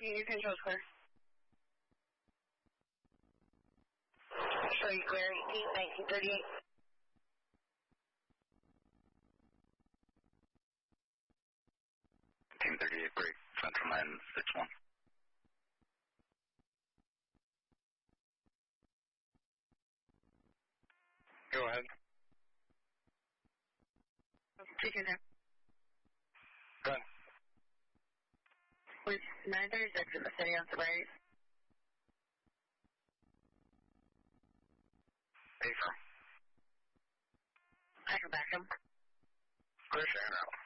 Your control's clear. Show you clear, 1938. Team 38, break, Central 961. Go ahead. Chicken there. Go ahead. With 936 in the city on Sobriety. Affirm. I can back him. Clear, Sharon out.